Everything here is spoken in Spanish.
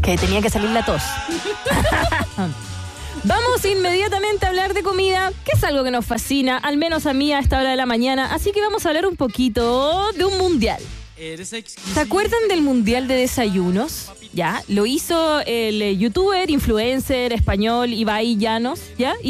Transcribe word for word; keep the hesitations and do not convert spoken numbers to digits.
que tenía que salir la tos. Vamos inmediatamente a hablar de comida, que es algo que nos fascina, al menos a mí a esta hora de la mañana. Así que vamos a hablar un poquito de un mundial. ¿Se acuerdan del mundial de desayunos? Ya, lo hizo el youtuber, influencer español Ibai Llanos, ¿ya?